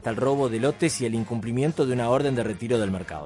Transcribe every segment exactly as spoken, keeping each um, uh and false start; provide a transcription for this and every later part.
hasta el robo de lotes y el incumplimiento de una orden de retiro del mercado.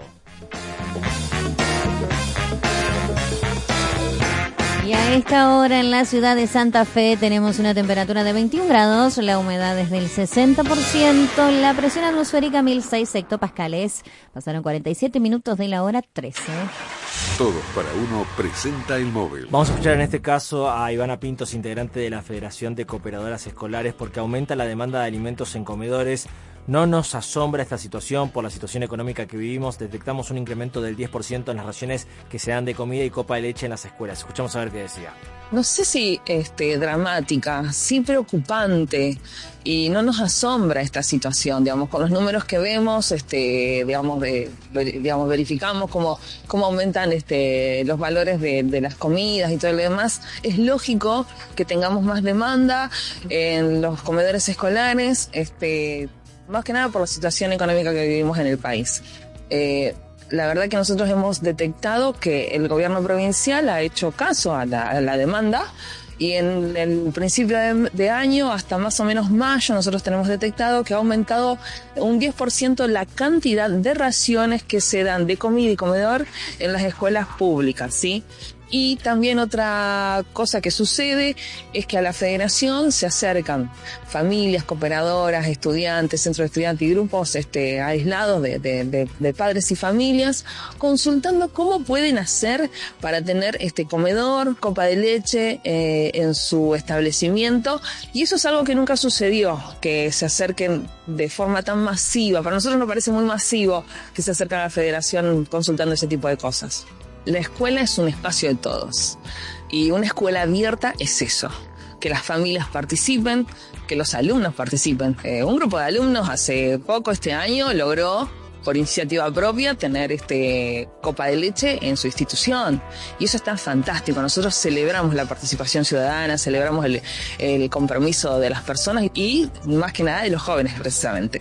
Y a esta hora en la ciudad de Santa Fe tenemos una temperatura de veintiún grados, la humedad es del sesenta por ciento, la presión atmosférica mil seis hectopascales. Pasaron cuarenta y siete minutos de la hora trece. Todos para uno presenta el móvil. Vamos a escuchar en este caso a Ivana Pintos, integrante de la Federación de Cooperadoras Escolares, porque aumenta la demanda de alimentos en comedores. No nos asombra esta situación por la situación económica que vivimos. Detectamos un incremento del diez por ciento en las raciones que se dan de comida y copa de leche en las escuelas. Escuchamos a ver qué decía. No sé si este, dramática, sí preocupante, y no nos asombra esta situación, digamos, con los números que vemos, este, digamos, de, digamos verificamos cómo, cómo aumentan este, los valores de, de las comidas y todo lo demás. Es lógico que tengamos más demanda en los comedores escolares, este, más que nada por la situación económica que vivimos en el país. Eh, La verdad que nosotros hemos detectado que el gobierno provincial ha hecho caso a la, a la demanda, y en el principio de, de año hasta más o menos mayo nosotros tenemos detectado que ha aumentado un diez por ciento la cantidad de raciones que se dan de comida y comedor en las escuelas públicas, ¿sí? Y también otra cosa que sucede es que a la federación se acercan familias, cooperadoras, estudiantes, centros de estudiantes y grupos este, aislados de, de, de, de padres y familias, consultando cómo pueden hacer para tener este comedor, copa de leche eh, en su establecimiento. Y eso es algo que nunca sucedió, que se acerquen de forma tan masiva. Para nosotros nos parece muy masivo que se acerquen a la federación consultando ese tipo de cosas. La escuela es un espacio de todos, y una escuela abierta es eso, que las familias participen, que los alumnos participen. Eh, un grupo de alumnos hace poco, este año, logró por iniciativa propia tener este copa de leche en su institución, y eso está fantástico. Nosotros celebramos la participación ciudadana, celebramos el, el compromiso de las personas y más que nada de los jóvenes precisamente.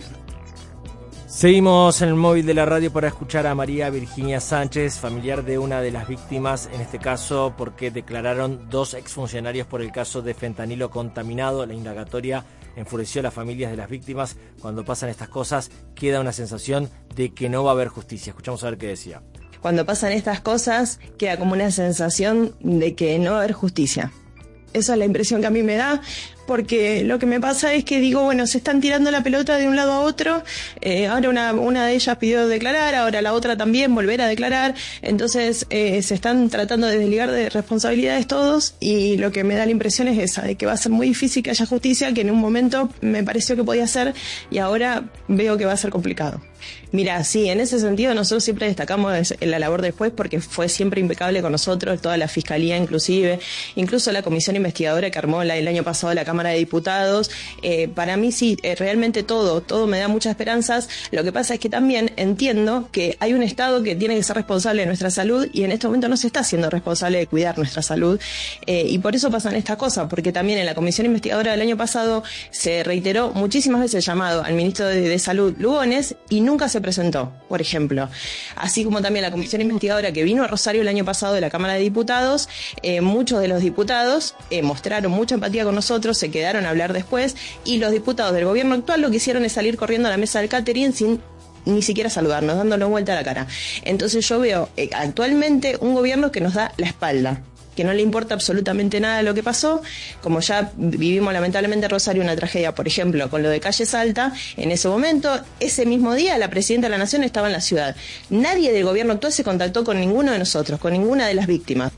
Seguimos en el móvil de la radio para escuchar a María Virginia Sánchez, familiar de una de las víctimas, en este caso porque declararon dos exfuncionarios por el caso de fentanilo contaminado. La indagatoria enfureció a las familias de las víctimas. Cuando pasan estas cosas queda una sensación de que no va a haber justicia. Escuchamos a ver qué decía. Cuando pasan estas cosas queda como una sensación de que no va a haber justicia. Esa es la impresión que a mí me da, porque lo que me pasa es que digo, bueno, se están tirando la pelota de un lado a otro, eh, ahora una, una de ellas pidió declarar, ahora la otra también volver a declarar, entonces eh, se están tratando de desligar de responsabilidades todos, y lo que me da la impresión es esa, de que va a ser muy difícil que haya justicia, que en un momento me pareció que podía ser, y ahora veo que va a ser complicado. Mira, sí, en ese sentido nosotros siempre destacamos la labor del juez, porque fue siempre impecable con nosotros, toda la fiscalía inclusive, incluso la comisión investigadora que armó la, el año pasado la Cámara de Diputados. Eh, para mí sí, eh, realmente todo, todo me da muchas esperanzas. Lo que pasa es que también entiendo que hay un Estado que tiene que ser responsable de nuestra salud, y en este momento no se está siendo responsable de cuidar nuestra salud, eh, y por eso pasan estas cosas, porque también en la comisión investigadora del año pasado se reiteró muchísimas veces el llamado al ministro de, de Salud, Lugones, y nunca se presentó, por ejemplo. Así como también la comisión investigadora que vino a Rosario el año pasado de la Cámara de Diputados, eh, muchos de los diputados eh, mostraron mucha empatía con nosotros, se quedaron a hablar después, y los diputados del gobierno actual lo que hicieron es salir corriendo a la mesa del catering sin ni siquiera saludarnos, dándonos vuelta a la cara. Entonces yo veo eh, actualmente un gobierno que nos da la espalda, que no le importa absolutamente nada de lo que pasó. Como ya vivimos lamentablemente en Rosario una tragedia, por ejemplo, con lo de Calle Salta, en ese momento, ese mismo día, la Presidenta de la Nación estaba en la ciudad. Nadie del gobierno actual se contactó con ninguno de nosotros, con ninguna de las víctimas.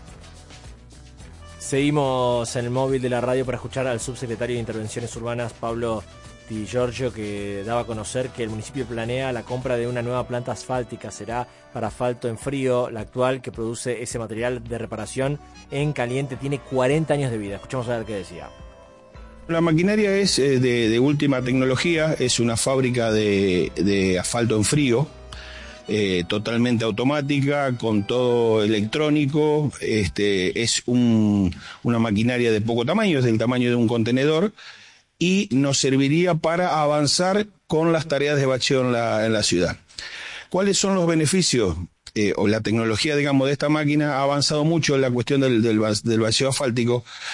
Seguimos en el móvil de la radio para escuchar al subsecretario de Intervenciones Urbanas, Pablo Di Giorgio, que daba a conocer que el municipio planea la compra de una nueva planta asfáltica. Será para asfalto en frío. La actual, que produce ese material de reparación en caliente, tiene cuarenta años de vida. Escuchamos a ver qué decía. La maquinaria es eh, de, de última tecnología, es una fábrica de, de asfalto en frío, eh, totalmente automática, con todo electrónico. Este, es un, una maquinaria de poco tamaño, es del tamaño de un contenedor, y nos serviría para avanzar con las tareas de bacheo en la, en la ciudad. ¿Cuáles son los beneficios? Eh, o la tecnología, digamos, de esta máquina ha avanzado mucho en la cuestión del, del, del bacheo asfáltico,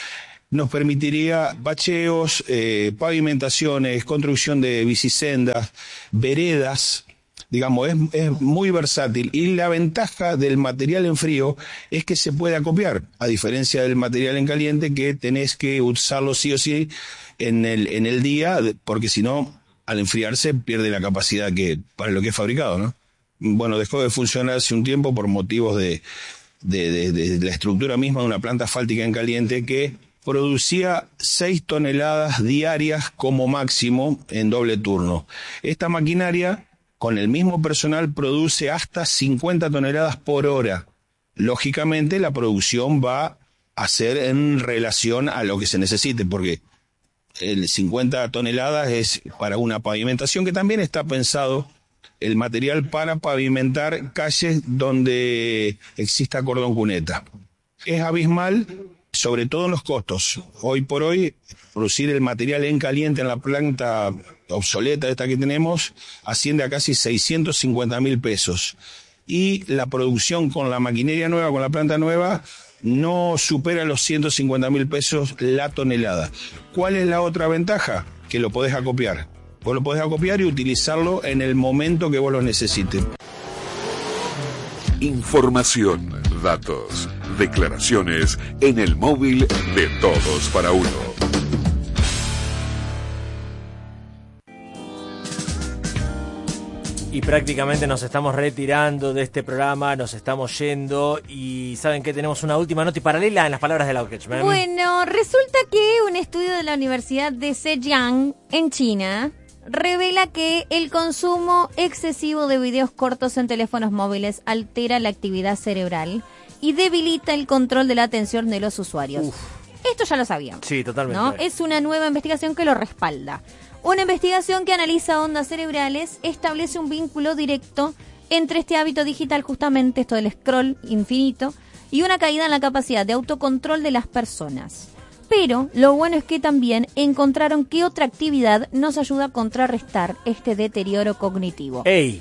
nos permitiría bacheos, eh, pavimentaciones, construcción de bicisendas, veredas. Digamos, es, es muy versátil, y la ventaja del material en frío es que se puede acopiar, a diferencia del material en caliente, que tenés que usarlo sí o sí en el, en el día, porque si no, al enfriarse pierde la capacidad que para lo que es fabricado, ¿no? Bueno, dejó de funcionar hace un tiempo por motivos de, de, de, de la estructura misma de una planta asfáltica en caliente que producía seis toneladas diarias como máximo en doble turno. Esta maquinaria, con el mismo personal, produce hasta cincuenta toneladas por hora. Lógicamente, la producción va a ser en relación a lo que se necesite, porque el cincuenta toneladas es para una pavimentación, que también está pensado el material para pavimentar calles donde exista cordón cuneta. Es abismal, sobre todo en los costos. Hoy por hoy, producir el material en caliente en la planta obsoleta esta que tenemos asciende a casi seiscientos cincuenta mil pesos. Y la producción con la maquinaria nueva, con la planta nueva, no supera los ciento cincuenta mil pesos la tonelada. ¿Cuál es la otra ventaja? Que lo podés acopiar. Vos lo podés acopiar y utilizarlo en el momento que vos lo necesites. Información, datos, declaraciones en el móvil de Todos para Uno. Y prácticamente nos estamos retirando de este programa, nos estamos yendo, y ¿saben qué? Tenemos una última nota paralela en las palabras de la Okechman. Bueno, resulta que un estudio de la Universidad de Zhejiang, en China, revela que el consumo excesivo de videos cortos en teléfonos móviles altera la actividad cerebral y debilita el control de la atención de los usuarios. Uf. Esto ya lo sabíamos. Sí, totalmente. ¿No? Es una nueva investigación que lo respalda. Una investigación que analiza ondas cerebrales establece un vínculo directo entre este hábito digital, justamente esto del scroll infinito, y una caída en la capacidad de autocontrol de las personas. Pero lo bueno es que también encontraron que otra actividad nos ayuda a contrarrestar este deterioro cognitivo. ¡Ey!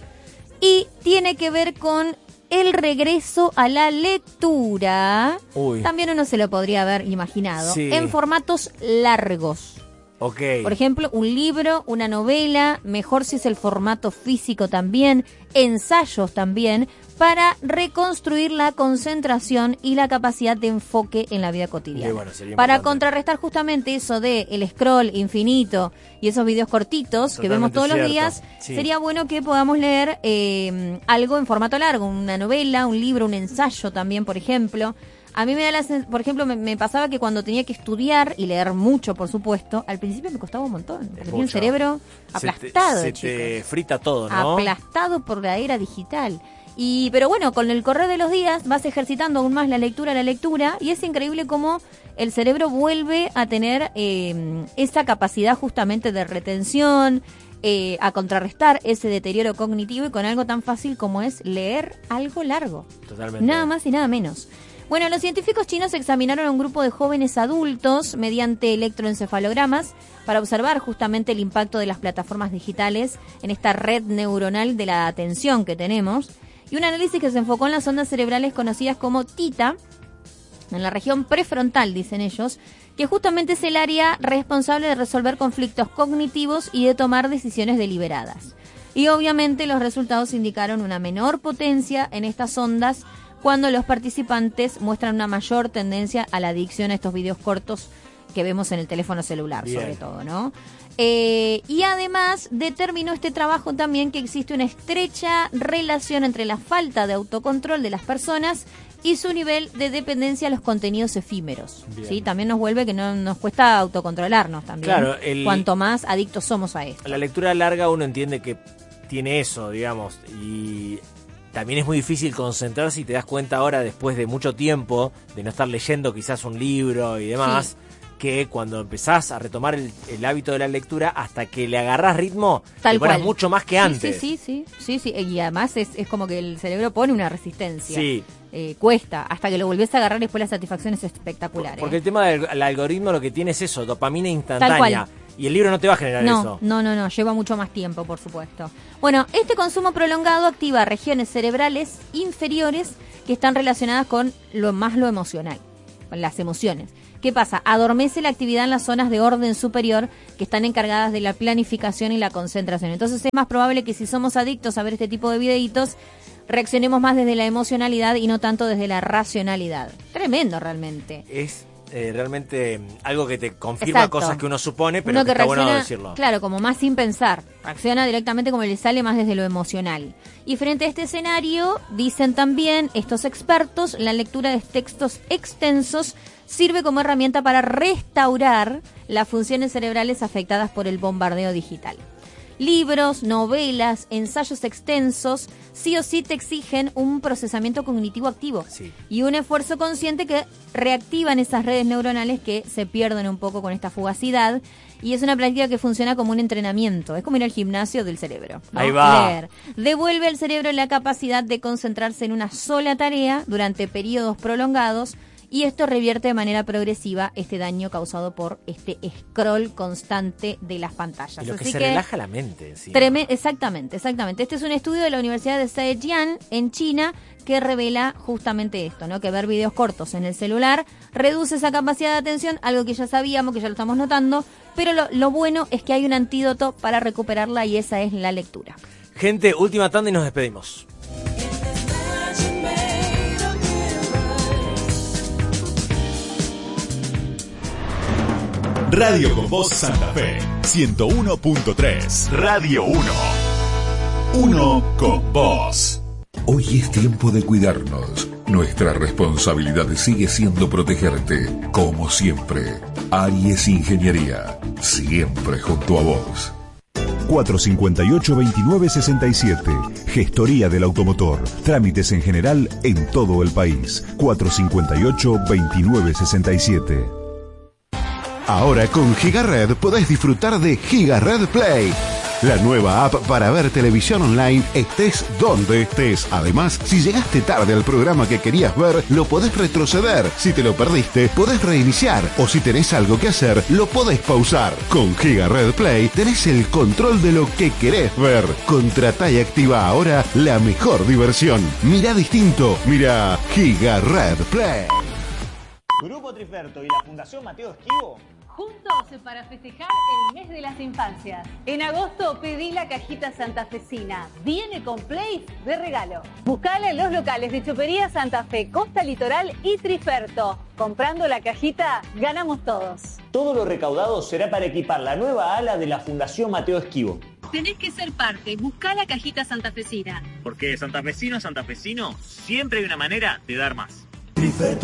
Y tiene que ver con el regreso a la lectura. Uy. También uno se lo podría haber imaginado. Sí. En formatos largos. Ok. Por ejemplo, un libro, una novela, mejor si es el formato físico también, ensayos también, para reconstruir la concentración y la capacidad de enfoque en la vida cotidiana. Bueno, para contrarrestar justamente eso de el scroll infinito y esos videos cortitos Totalmente que vemos todos cierto. los días, sí. sería bueno que podamos leer eh, algo en formato largo, una novela, un libro, un ensayo también, por ejemplo. A mí me da la sen- por ejemplo, me, me pasaba que cuando tenía que estudiar y leer mucho, por supuesto, al principio me costaba un montón. Porque tenía el cerebro aplastado, Se te, se te frita todo, ¿no? Aplastado por la era digital. Y pero bueno, con el correr de los días vas ejercitando aún más la lectura, la lectura, y es increíble cómo el cerebro vuelve a tener eh, esa capacidad justamente de retención, eh, a contrarrestar ese deterioro cognitivo, y con algo tan fácil como es leer algo largo. Totalmente. Nada más y nada menos. Bueno, los científicos chinos examinaron a un grupo de jóvenes adultos mediante electroencefalogramas para observar justamente el impacto de las plataformas digitales en esta red neuronal de la atención que tenemos. Y un análisis que se enfocó en las ondas cerebrales conocidas como tita, en la región prefrontal, dicen ellos, que justamente es el área responsable de resolver conflictos cognitivos y de tomar decisiones deliberadas. Y obviamente los resultados indicaron una menor potencia en estas ondas cuando los participantes muestran una mayor tendencia a la adicción a estos videos cortos que vemos en el teléfono celular, Bien. sobre todo, ¿no? Eh, y además determinó este trabajo también que existe una estrecha relación entre la falta de autocontrol de las personas y su nivel de dependencia a los contenidos efímeros. ¿Sí? También nos vuelve que no nos cuesta autocontrolarnos también. Claro, el, cuanto más adictos somos a esto. La lectura larga uno entiende que tiene eso, digamos, y también es muy difícil concentrarse, y te das cuenta ahora, después de mucho tiempo de no estar leyendo quizás un libro y demás, sí. que cuando empezás a retomar el, el hábito de la lectura, hasta que le agarrás ritmo, Tal te pones cual. mucho más que antes. Sí, sí, sí, sí, sí, sí. Y además es, es como que el cerebro pone una resistencia. Sí. Eh, cuesta, hasta que lo volvés a agarrar, y después la satisfacción es espectacular. Porque ¿eh? el tema del algoritmo lo que tiene es eso, dopamina instantánea. Tal cual. Y el libro no te va a generar no, eso. No, no, no, lleva mucho más tiempo, por supuesto. Bueno, este consumo prolongado activa regiones cerebrales inferiores que están relacionadas con lo más lo emocional, con las emociones, ¿Qué pasa? Adormece la actividad en las zonas de orden superior que están encargadas de la planificación y la concentración. Entonces es más probable que si somos adictos a ver este tipo de videitos, reaccionemos más desde la emocionalidad y no tanto desde la racionalidad. Tremendo realmente. Es eh, realmente algo que te confirma Exacto. cosas que uno supone, pero Uno que, que está reacciona, bueno decirlo. Claro, como más sin pensar. Reacciona directamente como le sale más desde lo emocional. Y frente a este escenario, dicen también estos expertos, la lectura de textos extensos sirve como herramienta para restaurar las funciones cerebrales afectadas por el bombardeo digital. Libros, novelas, ensayos extensos, sí o sí te exigen un procesamiento cognitivo activo Sí. y un esfuerzo consciente que reactivan esas redes neuronales que se pierden un poco con esta fugacidad. Y es una práctica que funciona como un entrenamiento. Es como ir al gimnasio del cerebro, ¿no? Ahí va. Leer. Devuelve al cerebro la capacidad de concentrarse en una sola tarea durante periodos prolongados. Y esto revierte de manera progresiva este daño causado por este scroll constante de las pantallas. Y lo que Así se que, relaja la mente. Sí. treme- exactamente, exactamente. Este es un estudio de la Universidad de Zhejiang en China que revela justamente esto, ¿no? Que ver videos cortos en el celular reduce esa capacidad de atención, algo que ya sabíamos, que ya lo estamos notando, pero lo, lo bueno es que hay un antídoto para recuperarla y esa es la lectura. Gente, última tanda y nos despedimos. Radio con Voz Santa Fe, ciento uno punto tres. Radio uno. Uno con vos. Hoy es tiempo de cuidarnos. Nuestra responsabilidad sigue siendo protegerte, como siempre. Aries Ingeniería, siempre junto a vos. cuatro cinco ocho, veintinueve sesenta y siete. Gestoría del automotor. Trámites en general en todo el país. cuatro cinco ocho, veintinueve sesenta y siete. Ahora con GigaRed podés disfrutar de GigaRed Play, la nueva app para ver televisión online estés donde estés. Además, si llegaste tarde al programa que querías ver, lo podés retroceder. Si te lo perdiste, podés reiniciar. O si tenés algo que hacer, lo podés pausar. Con GigaRed Play tenés el control de lo que querés ver. Contratá y activa ahora la mejor diversión. Mirá distinto. Mirá GigaRed Play. Grupo Triferto y la Fundación Mateo Esquivo. Juntos para festejar el mes de las infancias. En agosto pedí la cajita santafesina. Viene con Play de regalo. Buscala en los locales de Chopería Santa Fe, Costa Litoral y Triferto. Comprando la cajita, ganamos todos. Todo lo recaudado será para equipar la nueva ala de la Fundación Mateo Esquivo. Tenés que ser parte. Buscá la cajita santafesina. Porque de santafesino a santafesino siempre hay una manera de dar más. Triferto